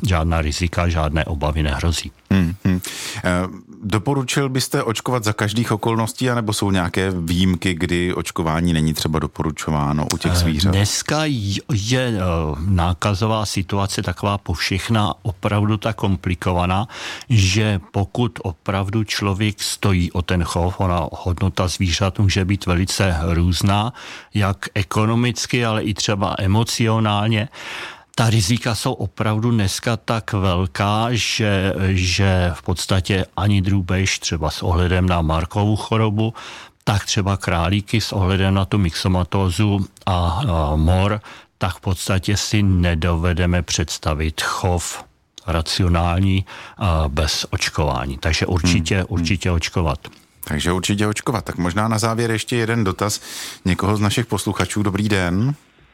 žádná rizika, žádné obavy nehrozí. Doporučil byste očkovat za každých okolností, anebo jsou nějaké výjimky, kdy očkování není třeba doporučováno u těch zvířat? Dneska je nákazová situace taková povšechná, opravdu tak komplikovaná, že pokud opravdu člověk stojí o ten chov, ona hodnota zvířat může být velice různá, jak ekonomicky, ale i třeba emocionálně. Ta rizika jsou opravdu dneska tak velká, že v podstatě ani drůbež třeba s ohledem na Markovu chorobu, tak třeba králíky s ohledem na tu myxomatózu a mor, tak v podstatě si nedovedeme představit chov racionální bez očkování. Takže určitě očkovat. Takže určitě očkovat. Tak možná na závěr ještě jeden dotaz někoho z našich posluchačů. Dobrý den.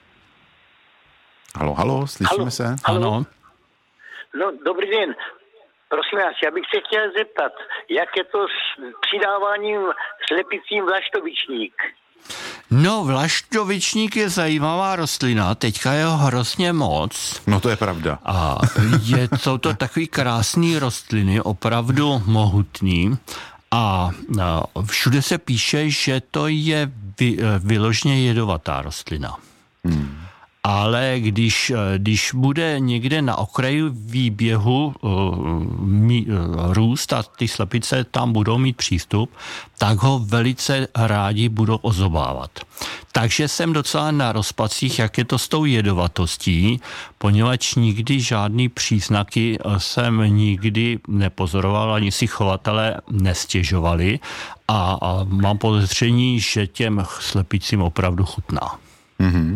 Halo, slyšíme se? Ano. No, dobrý den. Prosím vás, já bych se chtěl zeptat, jak je to s přidáváním slepicím vlaštovičník? No, vlaštovičník je rostlina, teďka je ho hrozně moc. No to je pravda. A jsou to takový krásný rostliny, opravdu mohutný. A všude se píše, že to je vyloženě jedovatá rostlina. Ale když bude někde na okraji výběhu růst a ty slepice tam budou mít přístup, tak ho velice rádi budou ozobávat. Takže jsem docela na rozpacích, jak je to s tou jedovatostí, poněvadž nikdy žádný příznaky jsem nikdy nepozoroval, ani si chovatelé nestěžovali a mám podezření, že těm slepicím opravdu chutná. Mm-hmm.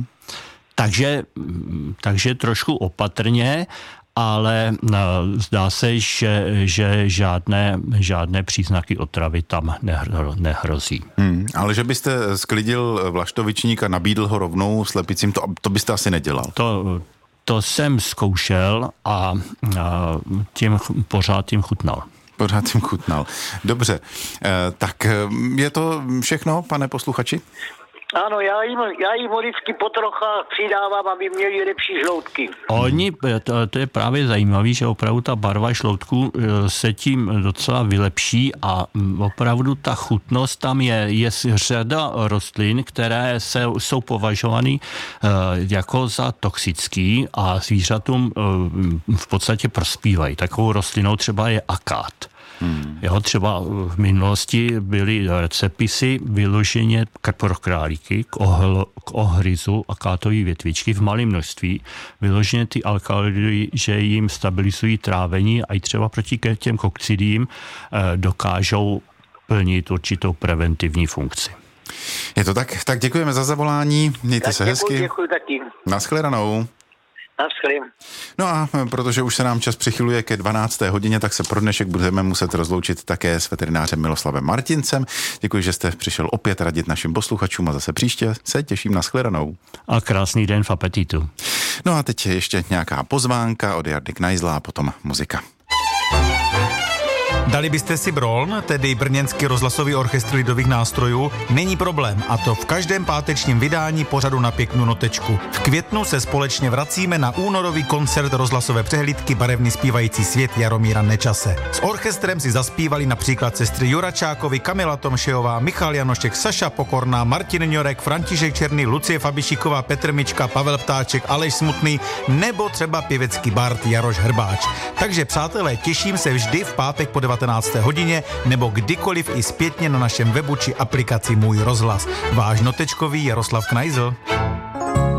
Takže trošku opatrně, ale zdá se, že žádné příznaky otravy tam nehrozí. Ale že byste sklidil vlaštovičník a nabídl ho rovnou slepicím, to byste asi nedělal. To jsem zkoušel a pořád tím chutnal. Dobře, tak je to všechno, pane posluchači? Ano, já jim vždycky potrocha přidávám, aby měli lepší žloutky. To je právě zajímavé, že opravdu ta barva žloutků se tím docela vylepší a opravdu ta chutnost tam je řada rostlin, které jsou považovány jako za toxický a zvířatům v podstatě prospívají. Takovou rostlinou třeba je akát. Jo, třeba v minulosti byly recepisy vyloženě pro králíky k ohryzu akátové větvičky v malém množství. Vyloženě ty alkaloidy, že jim stabilizují trávení a i třeba proti těm kokcidím dokážou plnit určitou preventivní funkci. Je to tak? Tak děkujeme za zavolání. Mějte se hezky. Děkuji taky. Naschledanou. No a protože už se nám čas přichyluje ke 12. hodině, tak se pro dnešek budeme muset rozloučit také s veterinářem Miloslavem Martincem. Děkuji, že jste přišel opět radit našim posluchačům a zase příště se těším na shledanou. A krásný den v apetitu. No a teď ještě nějaká pozvánka od Jardy Knajzla a potom muzika. Dali byste si Broln, tedy Brněnský rozhlasový orchestr lidových nástrojů? Není problém, a to v každém pátečním vydání pořadu Na pěknou notečku. V květnu se společně vracíme na únorový koncert rozhlasové přehlídky Barevný zpívající svět Jaromíra Nečase. S orchestrem si zaspívali například sestry Juračákovi, Kamila Tomšejová, Michal Janošek, Saša Pokorná, Martin Ňorek, František Černý, Lucie Fabišiková, Petr Mička, Pavel Ptáček, Aleš Smutný nebo třeba pěvecký bard Jaroš Hrbáč. Takže přátelé, těším se vždy v pátek po 19. hodině nebo kdykoliv i zpětně na našem webu či aplikaci Můj rozhlas. Váš notečkový Jaroslav Knajzl.